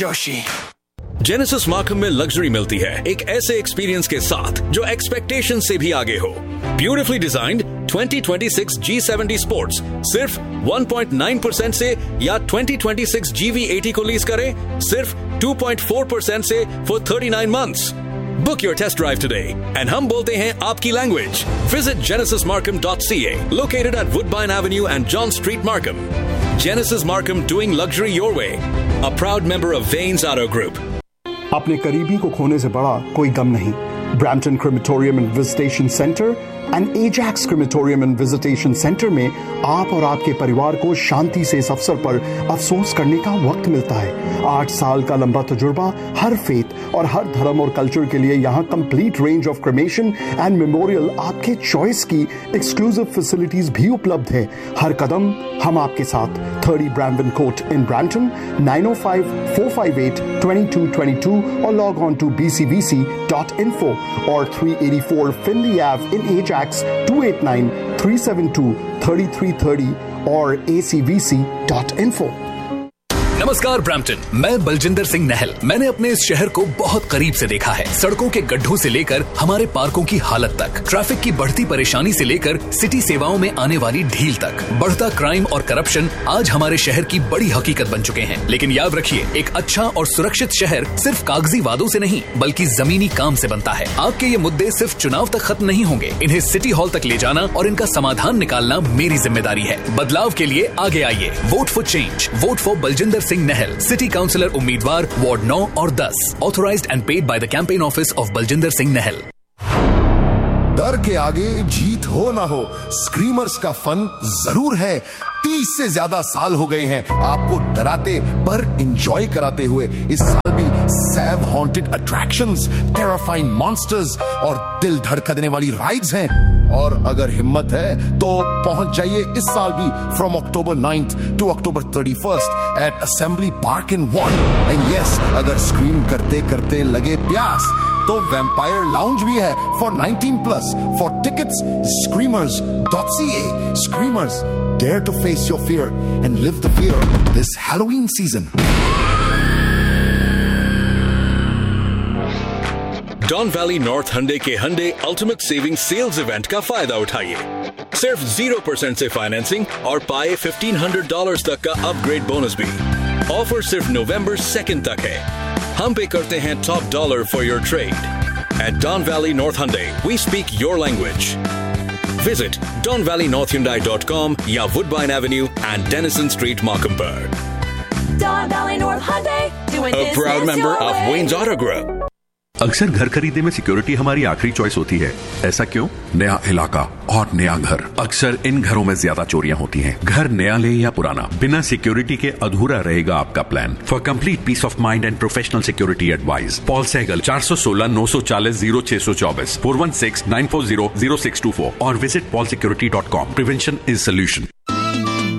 Joshi. Genesis Markham में luxury मिलती है एक ऐसे एक्सपीरियंस के साथ जो एक्सपेक्टेशन से भी आगे हो। ब्यूटिफुली डिजाइन्ड 2026 G70 स्पोर्ट्स सिर्फ 1.9% से या 2026 GV80 को लीज करें सिर्फ 2.4% से for 39 months। Book your test drive today and हम बोलते हैं आपकी language. Visit genesismarkham.ca located at Woodbine Avenue and John Street, Markham. Genesis Markham, doing luxury your way. A proud member of Vanes Auto Group. अपने करीबी को खोने से बड़ा कोई गम नहीं। Brampton crematorium and visitation centre and Ajax crematorium and visitation centre में आप और आपके परिवार को शांति से इस अवसर पर अफसोस करने का वक्त मिलता है। 8 साल का लंबा तजुर्बा, हर फेथ और हर धर्म और कल्चर के लिए यहाँ complete range of cremation and memorial आपके चॉइस की एक्सक्लूसिव फैसिलिटीज भी उपलब्ध है। हर कदम हम आपके साथ। 30 ब्रैम्पटन कोर्ट इन ब्रैम्पटन, 905-458-2222 और log on to bcbc.info or 384 Finley Ave in Ajax, 289-372-3330 or acvc.info। नमस्कार ब्रैम्पटन, मैं बलजिंदर सिंह नहल। मैंने अपने इस शहर को बहुत करीब से देखा है। सड़कों के गड्ढों से लेकर हमारे पार्कों की हालत तक, ट्रैफिक की बढ़ती परेशानी से लेकर सिटी सेवाओं में आने वाली ढील तक, बढ़ता क्राइम और करप्शन आज हमारे शहर की बड़ी हकीकत बन चुके हैं। लेकिन याद रखिए, एक अच्छा और सुरक्षित शहर सिर्फ कागजी वादों से नहीं बल्कि जमीनी काम से बनता है। आपके ये मुद्दे सिर्फ चुनाव तक खत्म नहीं होंगे, इन्हें सिटी हॉल तक ले जाना और इनका समाधान निकालना मेरी जिम्मेदारी है। बदलाव के लिए आगे आइए, vote for change, vote for Baljinder Singh नहल, city councillor उम्मीदवार वार्ड 9 और 10, authorised and paid by the campaign office of Baljinder Singh नहल। डर के आगे जीत हो ना हो, स्क्रीमर्स का फन जरूर है। 30 से ज्यादा साल हो गए हैं आपको डराते पर एंजॉय कराते हुए। इस साल भी सैव हॉन्टेड अट्रैक्शंस, टेरिफाइंग मॉन्स्टर्स और दिल धड़का देने वाली राइड्स हैं। और अगर हिम्मत है तो पहुंच जाइए इस साल भी from October 9th to October 31st eight assembly park in 1। And yes, अगर स्क्रीम करते करते लगे प्यास तो वैम्पायर लाउंज भी है for 19+। For tickets screamers.ca। Screamers, dare to face your fear and live the fear this Halloween season. Don valley north हंडे के हंडे ultimate saving sales event का फायदा उठाइए। सिर्फ 0% से फाइनेंसिंग और पाए $1,500 तक का अपग्रेड बोनस भी। ऑफर सिर्फ November 2nd तक है। हम पे करते हैं top dollar for your trade. At dawn valley north Hande we speak your language. Visit donvalleynorthhyundai.com या Woodbine Avenue and Denison Street, Markham. Don Valley North Hyundai, doing A proud business member your of way. Wayne's Auto Group. अक्सर घर खरीदने में security हमारी आखिरी choice होती है। ऐसा क्यों? नया इलाका और नया घर। अक्सर इन घरों में ज्यादा चोरियां होती हैं। घर नया ले या पुराना, बिना सिक्योरिटी के अधूरा रहेगा आपका plan. For complete piece of mind and professional security advice, Paul Sehgal, 416-940-0624, 416-940-0624 और visit paulsecurity.com। Prevention is solution.